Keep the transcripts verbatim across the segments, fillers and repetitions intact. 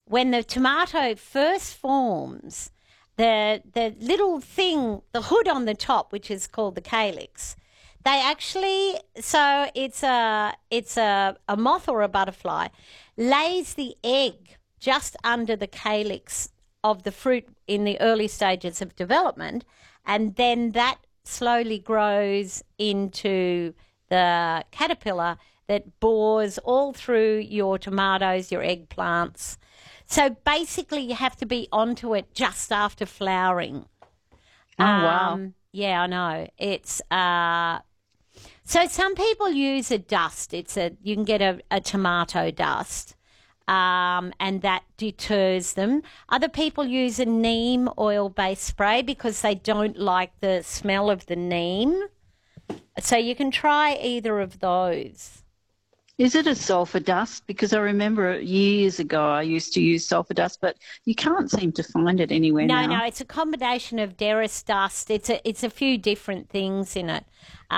when the tomato first forms, the the little thing, the hood on the top, which is called the calyx, they actually, so it's a it's a, a moth or a butterfly, lays the egg just under the calyx of the fruit in the early stages of development, and then that slowly grows into the caterpillar that bores all through your tomatoes, your eggplants. So basically you have to be onto it just after flowering. Oh, wow. Um, yeah, I know. It's uh, so some people use a dust. It's a you can get a, a tomato dust, um, and that deters them. Other people use a neem oil-based spray because they don't like the smell of the neem. So you can try either of those. Is it a sulphur dust? Because I remember years ago I used to use sulphur dust, but you can't seem to find it anywhere no, now. No, no, it's a combination of Derris dust. It's a it's a few different things in it,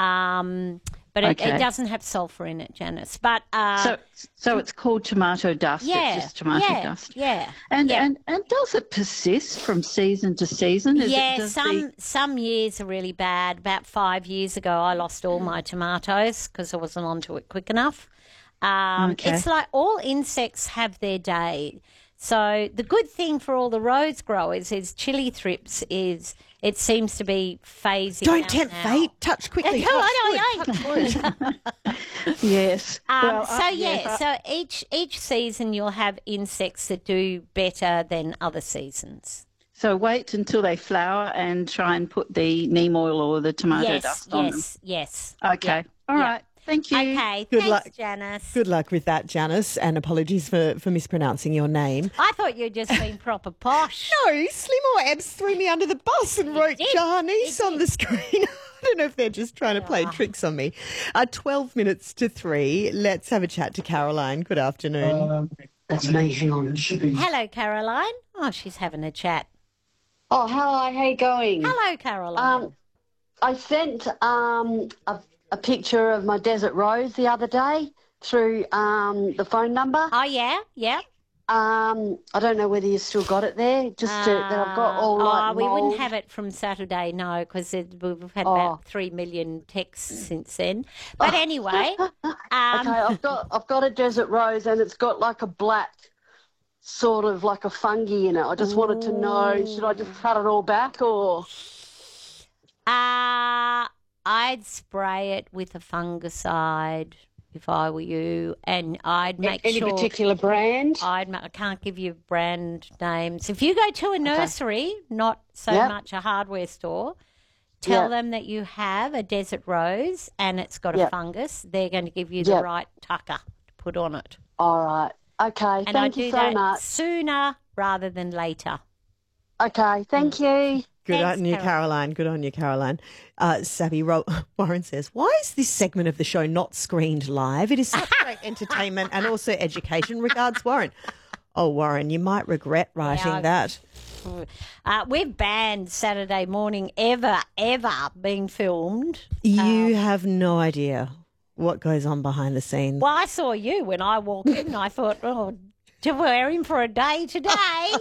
um, but it, Okay. it doesn't have sulphur in it, Janice. But uh, So, so it's called tomato dust. yeah, It's just tomato yeah, dust. yeah, And yeah. and and does it persist from season to season? Is yeah, it, does some the, some years are really bad. About five years ago, I lost all my tomatoes because I wasn't onto it quick enough. Um, Okay. It's like all insects have their day. So the good thing for all the rose growers is chili thrips is it seems to be phasing Don't out tempt now. fate. Touch quickly. No, touch I wood, know, touch wood. yes. Um, Well, so I- yeah, yes, I- so each each season you'll have insects that do better than other seasons. So wait until they flower and try and put the neem oil or the tomato yes, dust on yes, yes. them. Okay. Yeah, All yeah. right. Thank you. Okay, Good thanks, luck. Janice. Good luck with that, Janice, and apologies for, for mispronouncing your name. I thought you'd just been proper posh. No, Slimore Ebbs threw me under the bus and wrote did. Janice He on the screen. I don't know if they're just trying to play tricks on me. Uh, twelve minutes to three. Let's have a chat to Caroline. Good afternoon. Um, that's me. Hang on. It should be. Hello, Caroline. Oh, she's having a chat. Oh, hello. How you going? Hello, Caroline. Um, I sent um, a, a picture of my desert rose the other day through um, the phone number. oh, yeah, yeah. Um, I don't know whether you still got it there. Just to, that I've got all Uh, like oh, we mould. wouldn't have it from Saturday, no, because we've had Oh. about three million texts since then. But anyway, um, Okay, I've got I've got a desert rose and it's got like a black sort of like a fungi in it. I just wanted to know, should I just cut it all back or? uh, I'd spray it with a fungicide if I were you, and I'd make Any sure. particular brand? I'd, ma- I can't give you brand names. If you go to a nursery, not so Yep. much a hardware store, tell Yep. them that you have a desert rose and it's got a Yep. fungus. They're going to give you the Yep. right tucker to put on it. All right. Okay. And Thank I you do so that much. sooner rather than later. Okay. Thank you. Good Thanks, on you, Caroline. Caroline. Good on you, Caroline. Uh, Sabby Ro- Warren says, why is this segment of the show not screened live? It is such great entertainment and also education. Regards, Warren. Oh, Warren, you might regret writing Yeah. that. Uh, we've banned Saturday morning ever, ever being filmed. You have no idea what goes on behind the scenes. Well, I saw you when I walked in and I thought, oh, to wear him for a day today.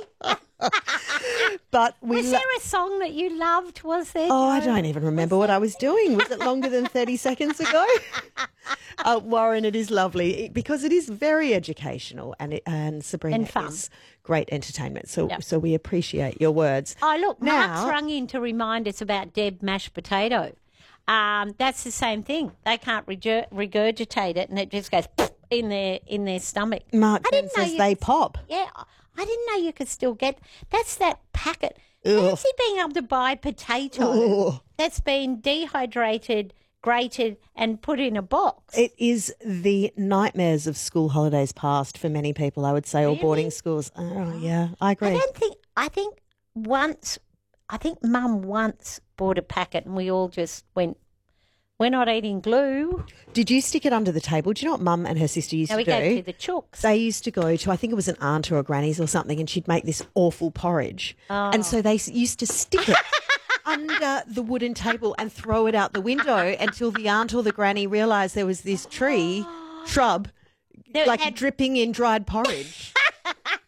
But we Was lo- there a song that you loved? Was there? Oh, I Jo? don't even remember what I was doing. Was it longer than thirty seconds ago? Uh, Warren, it is lovely it- because it is very educational and it, and Sabrina And fun. is great entertainment. So Yep. so we appreciate your words. Oh, look, Mark's Now- rung in to remind us about Deb mashed potato. Um, that's the same thing. They can't regur- regurgitate it, and it just goes in their in their stomach. Mark I then didn't know says you they could- pop. Yeah, I didn't know you could still get. That's that packet. Ugh. Fancy being able to buy potato Ugh. that's been dehydrated, grated, and put in a box. It is the nightmares of school holidays past for many people, I would say, or boarding schools. Oh, yeah, I I agree. don't think. I think once. I think Mum once bought a packet, and we all just went. We're not eating glue. Did you stick it under the table? Do you know what Mum and her sister used Now to we do? go to the chooks. They used to go to, I think it was an aunt or a granny's or something, and she'd make this awful porridge. Oh. And so they s- used to stick it under the wooden table and throw it out the window until the aunt or the granny realised there was this tree, shrub, That like had- dripping in dried porridge.